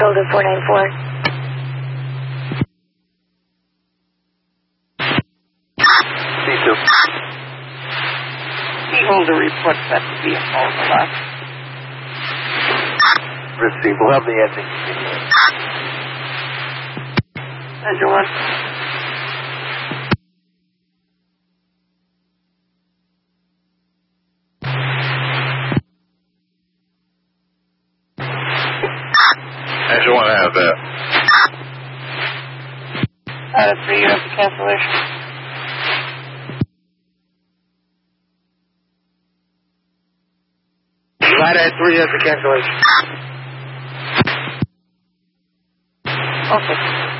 shoulder 494. C2. Beholder reports that the vehicle on the left. Receive. We'll have the ending. Measure 1. Measure 1, I have that. Out of 3, you have the cancellation. Right at 3 has the cancellation. Okay.